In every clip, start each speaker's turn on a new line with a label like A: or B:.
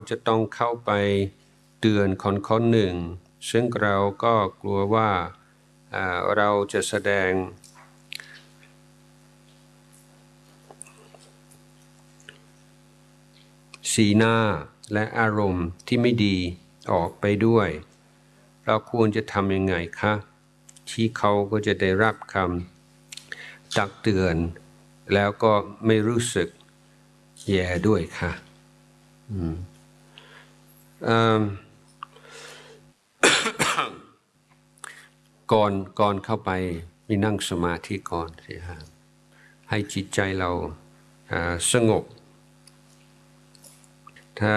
A: จะต้องเข้าไปเตือนคนหนึ่งซึ่งเราก็กลัวว่าเราจะแสดงสีหน้าและอารมณ์ที่ไม่ดีออกไปด้วยเราควรจะทำยังไงคะที่เขาก็จะได้รับคำตักเตือนแล้วก็ไม่รู้สึกแย่ด้วยค่ะก่อนเข้าไปมีนั่งสมาธิก่อนสิฮะให้จิตใจเราสงบถ้า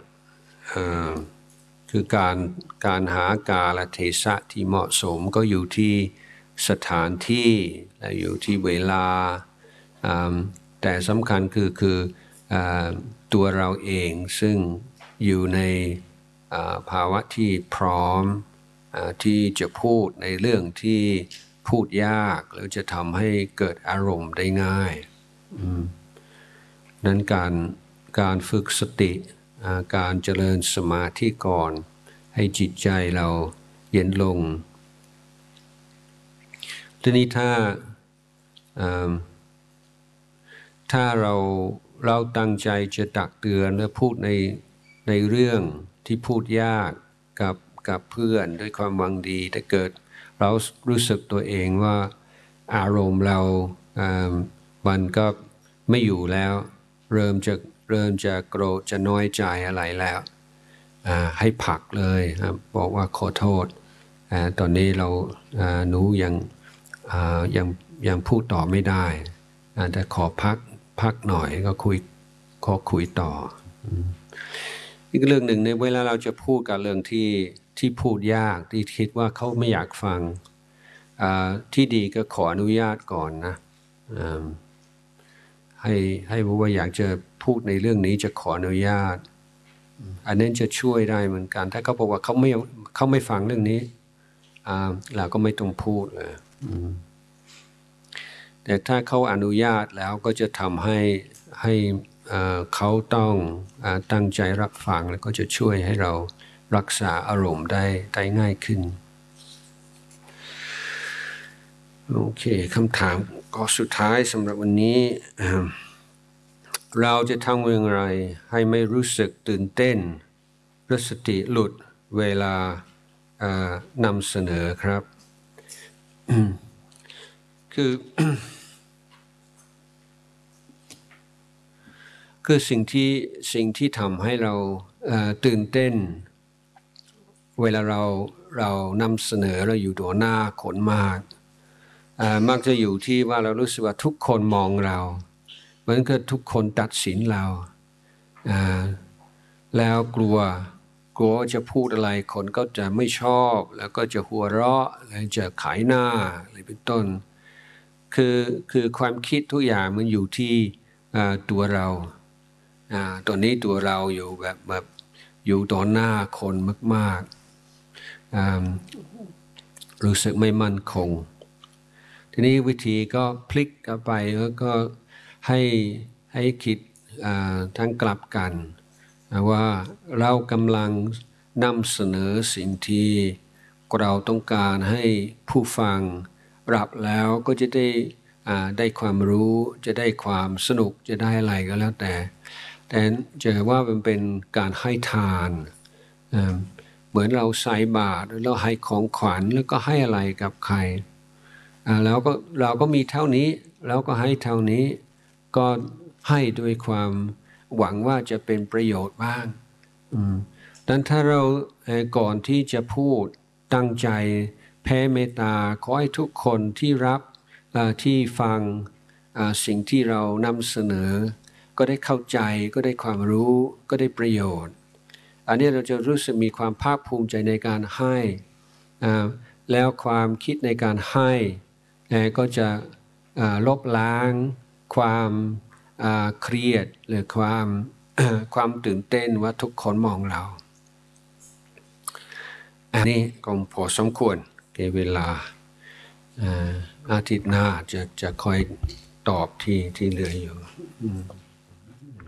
A: คือการหากาลเทศะที่เหมาะสมก็อยู่ที่สถานที่และอยู่ที่เวลาแต่สำคัญคือตัวเราเองซึ่งอยู่ในภาวะที่พร้อมที่จะพูดในเรื่องที่พูดยากหรือจะทำให้เกิดอารมณ์ได้ง่ายนั้นการฝึกสติการเจริญสมาธิก่อนให้จิตใจเราเย็นลงทีนี้ถ้าเราตั้งใจจะตักเตือนและพูดในเรื่องที่พูดยากกับเพื่อนด้วยความหวังดีแต่เกิดเรารู้สึกตัวเองว่าอารมณ์เรามันก็ไม่อยู่แล้วเริ่มจะโกรธจะน้อยใจอะไรแล้วให้ผลักเลยบอกว่าขอโทษตอนนี้หนูยังพูดต่อไม่ได้แต่ขอพักหน่อยก็คุยต่ออีกเรื่องหนึ่งในเวลาเราจะพูดกับเรื่องที่พูดยากที่คิดว่าเขาไม่อยากฟังที่ดีก็ขออนุญาตก่อนนะให้บอกว่าอยากจะพูดในเรื่องนี้จะขออนุญาตอันนั้นจะช่วยได้เหมือนกันถ้าเขาบอกว่าเขาไม่ฟังเรื่องนี้เราก็ไม่ต้องพูดเลยแต่ถ้าเขาอนุญาตแล้วก็จะทำให้เขาต้องตั้งใจรับฟังแล้วก็จะช่วยให้เรารักษาอารมณ์ได้ง่ายขึ้นโอเคคำถามก็สุดท้ายสำหรับวันนี้เราจะทำอย่างไรให้ไม่รู้สึกตื่นเต้นหรือสติหลุดเวลานำเสนอครับคือสิ่งที่ทำให้เราตื่นเต้นเวลาเรานำเสนอเราอยู่ต่อหน้าคนมักจะอยู่ที่ว่าเรารู้สึกว่าทุกคนมองเราเหมือนกับทุกคนตัดสินเราแล้วกลัวจะพูดอะไรคนก็จะไม่ชอบแล้วก็จะหัวเราะแล้วจะขายหน้าอะไรเป็นต้นคือความคิดทุกอย่างมันอยู่ที่ตัวเราตอนนี้ตัวเราอยู่แบบอยู่ต่อหน้าคนมากๆรู้สึกไม่มั่นคงทีนี้วิธีก็พลิกกลับไปแล้วก็ให้คิดทั้งกลับกันว่าเรากำลังนำเสนอสิ่งที่เราต้องการให้ผู้ฟังรับแล้วก็จะได้ความรู้จะได้ความสนุกจะได้อะไรก็แล้วแต่จะว่ามันเป็นการให้ทานเหมือนเราใส่บาตรเราให้ของขวัญแล้วก็ให้อะไรกับใครแล้วก็เราก็มีเท่านี้แล้วก็ให้เท่านี้ก็ให้ด้วยความหวังว่าจะเป็นประโยชน์บ้างดังนั้นถ้าเราก่อนที่จะพูดตั้งใจแผ่เมตตาขอให้ทุกคนที่รับที่ฟังสิ่งที่เรานำเสนอก็ได้เข้าใจก็ได้ความรู้ก็ได้ประโยชน์อันนี้เราจะรู้สึกมีความภาคภูมิใจในการให้แล้วความคิดในการให้ก็จะลบล้างความเครียดหรือความตื่นเต้นว่าทุกคนมองเราอันนี้ก็พอสมควรเก็บเวลาอาทิตย์หน้าจะคอยตอบที่เหลืออยู่